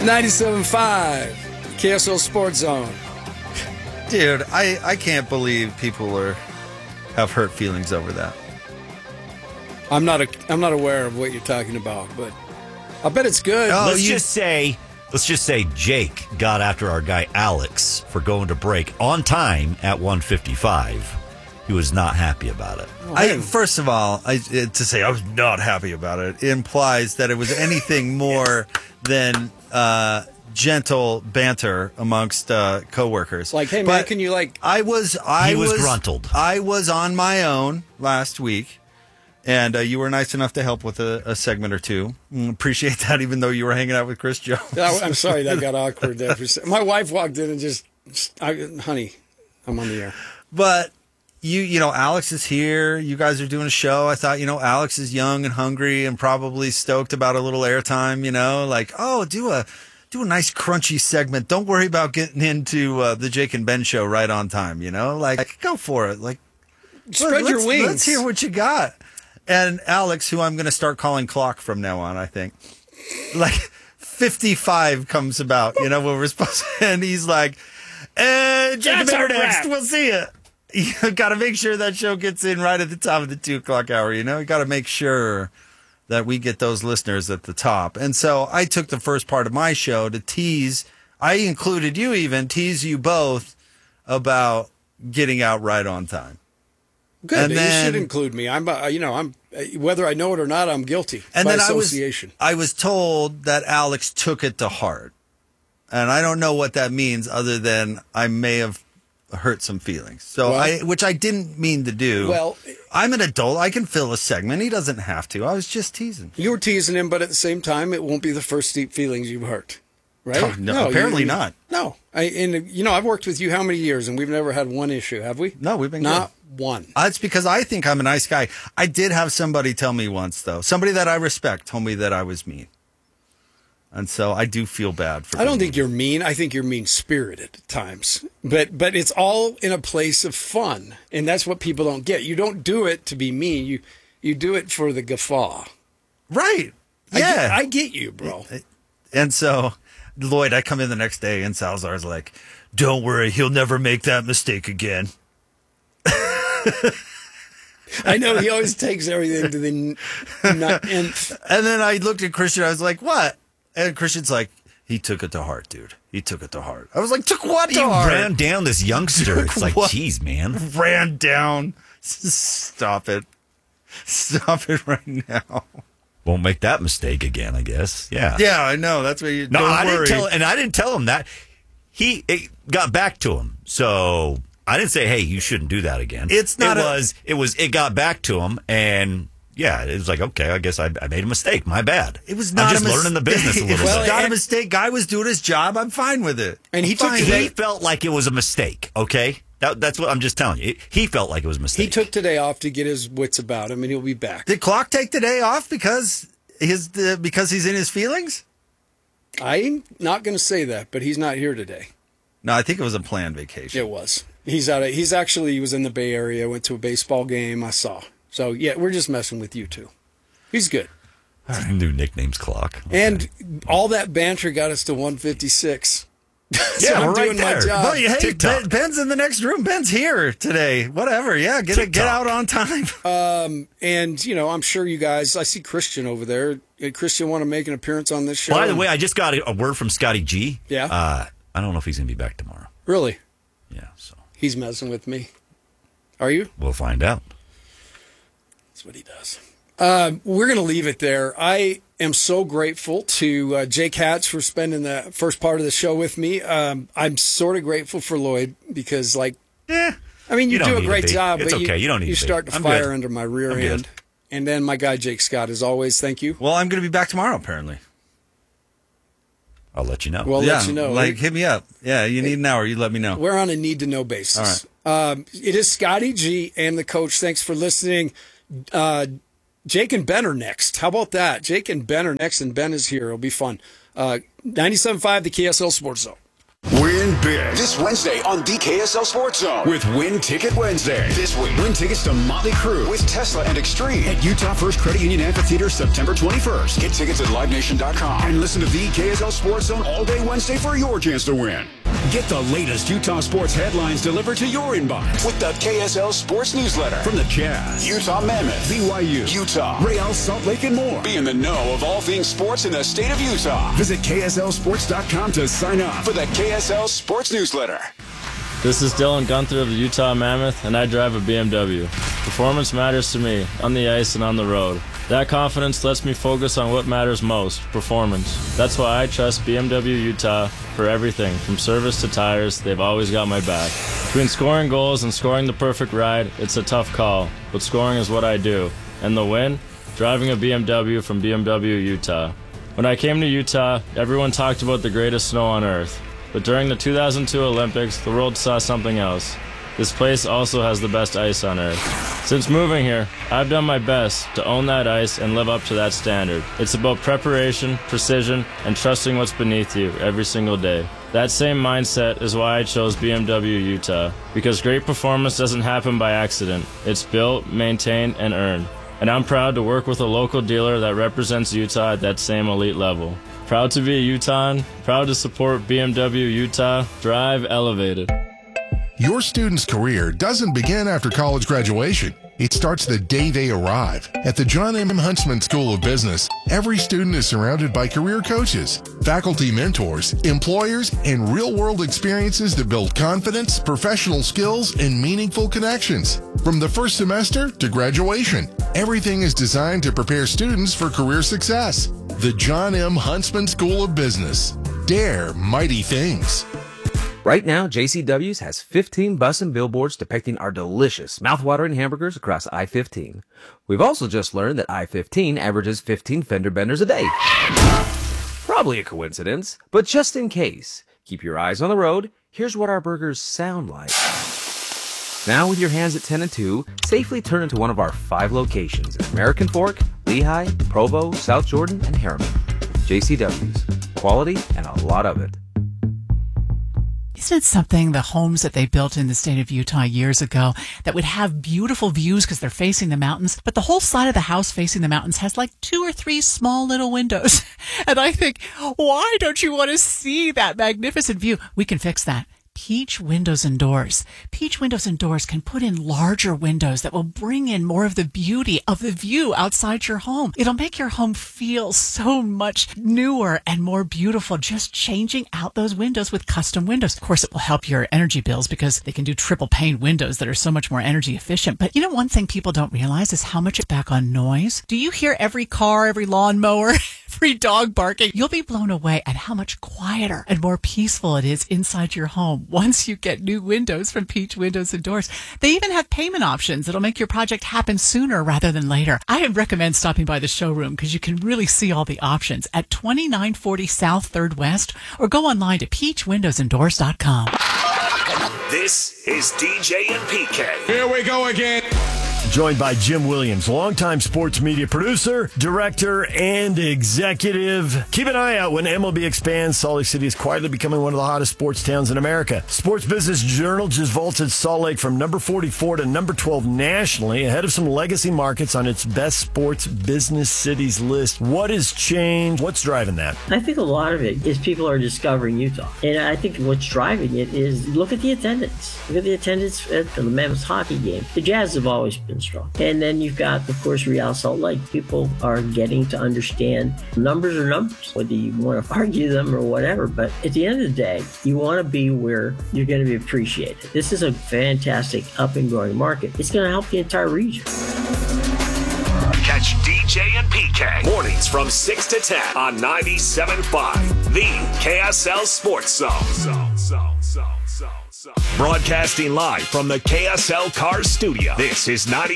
97.5 KSL Sports Zone. Dude, I can't believe people have hurt feelings over that. I'm not aware of what you're talking about, but I bet it's good. Let's just say Jake got after our guy Alex for going to break on time at 1:55. He was not happy about it. First of all, to say I was not happy about it implies that it was anything more than gentle banter amongst coworkers. Like, hey man, can you He was gruntled. I was on my own last week, and you were nice enough to help with a segment or two. Appreciate that, even though you were hanging out with Chris Jones. I'm sorry that got awkward there. My wife walked in and honey, I'm on the air. But you know, Alex is here. You guys are doing a show. I thought, Alex is young and hungry and probably stoked about a little airtime. Like, do a nice crunchy segment. Don't worry about getting into the Jake and Ben show right on time. Like go for it. Like, spread your wings. Let's hear what you got. And Alex, who I'm going to start calling Clock from now on, I think, like 55 comes about. When we're supposed to, and he's like, Jake and Ben next. We'll see you. You got to make sure that show gets in right at the top of the 2 o'clock hour. You got to make sure that we get those listeners at the top. And so I took the first part of my show to tease. I included you even, tease you both about getting out right on time. Good. And then, you should include me. I'm whether I know it or not, I'm guilty by association. I was told that Alex took it to heart. And I don't know what that means other than I may have hurt some feelings. So which I didn't mean to do. Well, I'm an adult. I can fill a segment. He doesn't have to. I was just teasing. You were teasing him, but at the same time, it won't be the first deep feelings you've hurt. Right? Oh, no, apparently not. No. I've worked with you how many years, and we've never had one issue, have we? No, we've been not good. One. It's because I think I'm a nice guy. I did have somebody tell me once, though. Somebody that I respect told me that I was mean. And so I do feel bad for. I don't think you're mean. I think you're mean-spirited at times. But it's all in a place of fun, and that's what people don't get. You don't do it to be mean. You do it for the guffaw. Right. Yeah. I get you, bro. And so, Lloyd, I come in the next day, and Salazar's like, "Don't worry, he'll never make that mistake again." I know he always takes everything to the nth. And then I looked at Christian. I was like, "What?" And Christian's like, "He took it to heart, dude. He took it to heart." I was like, "Took what to heart?" He ran down this youngster. It's like, geez, man. Ran down. Stop it. Stop it right now. Won't make that mistake again, I guess. Yeah. Yeah, I know. That's what you. No, don't I worry. didn't tell him that. It got back to him. So I didn't say, "Hey, you shouldn't do that again." It got back to him, and yeah, it was like, okay, I guess I made a mistake. My bad. It was not I'm just learning the business a little bit. It was not a mistake. Guy was doing his job. I'm fine with it. And he felt like it was a mistake. Okay, that's what I'm just telling you. He felt like it was a mistake. He took today off to get his wits about him, and he'll be back. Did Clock take the day off because he's in his feelings? I'm not going to say that, but he's not here today. No, I think it was a planned vacation. It was. He was in the Bay Area. Went to a baseball game. I saw. So yeah, we're just messing with you two. He's good. New nickname's Clock. Okay. And all that banter got us to 156. So yeah, I'm we're right doing there. my job. Well, hey, Ben's in the next room. Ben's here today. Whatever. Yeah, get out on time. And I'm sure you guys. I see Christian over there. Christian want to make an appearance on this show. By the way, I just got a word from Scotty G. Yeah. I don't know if he's gonna be back tomorrow. Really? Yeah. So he's messing with me. Are you? We'll find out. That's what he does. We're going to leave it there. I am so grateful to Jake Hatch for spending the first part of the show with me. I'm sort of grateful for Lloyd because, you do a great job, it's but okay. You don't need you to start be. to I'm fire good. under my rear I'm end. good. And then my guy Jake Scott, as always, thank you. Well, I'm going to be back tomorrow, apparently. I'll let you know. Well, let you know. Hit me up. Yeah, you need an hour. You let me know. We're on a need-to-know basis. All right. It is Scotty G and the coach. Thanks for listening. Jake and Ben are next. How about that? Jake and Ben are next, and Ben is here. It'll be fun. 97.5, the KSL Sports Zone. Win big this Wednesday on the KSL Sports Zone with Win Ticket Wednesday. This week, win tickets to Motley Crue with Tesla and Extreme at Utah First Credit Union Amphitheater September 21st. Get tickets at livenation.com and listen to the KSL Sports Zone all day Wednesday for your chance to win. Get the latest Utah sports headlines delivered to your inbox with the KSL Sports Newsletter. From the Jazz, Utah Mammoth, BYU, Utah, Real Salt Lake, and more. Be in the know of all things sports in the state of Utah. Visit KSLSports.com to sign up for the KSL Sports Newsletter. This is Dylan Gunther of the Utah Mammoth, and I drive a BMW. Performance matters to me, on the ice and on the road. That confidence lets me focus on what matters most, performance. That's why I trust BMW Utah for everything, from service to tires. They've always got my back. Between scoring goals and scoring the perfect ride, it's a tough call, but scoring is what I do. And the win? Driving a BMW from BMW Utah. When I came to Utah, everyone talked about the greatest snow on earth. But during the 2002 Olympics, the world saw something else. This place also has the best ice on earth. Since moving here, I've done my best to own that ice and live up to that standard. It's about preparation, precision, and trusting what's beneath you every single day. That same mindset is why I chose BMW Utah, because great performance doesn't happen by accident. It's built, maintained, and earned. And I'm proud to work with a local dealer that represents Utah at that same elite level. Proud to be a Utahn, proud to support BMW Utah. Drive elevated. Your student's career doesn't begin after college graduation. It starts the day they arrive. At the John M. Huntsman School of Business, every student is surrounded by career coaches, faculty mentors, employers, and real-world experiences that build confidence, professional skills, and meaningful connections. From the first semester to graduation, everything is designed to prepare students for career success. The John M. Huntsman School of Business. Dare mighty things. Right now, JCW's has 15 bus and billboards depicting our delicious, mouthwatering hamburgers across I-15. We've also just learned that I-15 averages 15 fender benders a day. Probably a coincidence, but just in case, keep your eyes on the road. Here's what our burgers sound like. Now with your hands at 10 and 2, safely turn into one of our 5 locations in American Fork, Lehigh, Provo, South Jordan, and Harriman. JCW's. Quality and a lot of it. Isn't it something, the homes that they built in the state of Utah years ago that would have beautiful views because they're facing the mountains, but the whole side of the house facing the mountains has like 2 or 3 small little windows. And I think, why don't you want to see that magnificent view? We can fix that. Peach Windows and Doors. Peach Windows and Doors can put in larger windows that will bring in more of the beauty of the view outside your home. It'll make your home feel so much newer and more beautiful, just changing out those windows with custom windows. Of course, it will help your energy bills because they can do triple pane windows that are so much more energy efficient. But you know, one thing people don't realize is how much it's back on noise. Do you hear every car, every lawnmower, every dog barking? You'll be blown away at how much quieter and more peaceful it is inside your home once you get new windows from Peach Windows and Doors. They even have payment options that'll make your project happen sooner rather than later. I recommend stopping by the showroom because you can really see all the options at 2940 South 3rd West, or go online to peachwindowsanddoors.com. This is DJ and PK. Here we go again. Joined by Jim Williams, longtime sports media producer, director, and executive. Keep an eye out when MLB expands. Salt Lake City is quietly becoming one of the hottest sports towns in America. Sports Business Journal just vaulted Salt Lake from number 44 to number 12 nationally, ahead of some legacy markets on its best sports business cities list. What has changed? What's driving that? I think a lot of it is people are discovering Utah. And I think what's driving it is look at the attendance. Look at the attendance at the Mammoth hockey game. The Jazz have always been strong. And then you've got, of course, Real Salt Lake. People are getting to understand numbers are numbers, whether you want to argue them or whatever. But at the end of the day, you want to be where you're going to be appreciated. This is a fantastic up and growing market. It's going to help the entire region. Catch DJ and PK mornings from 6 to 10 on 97.5, the KSL Sports Zone. Broadcasting live from the KSL Cars Studio. This is 97.5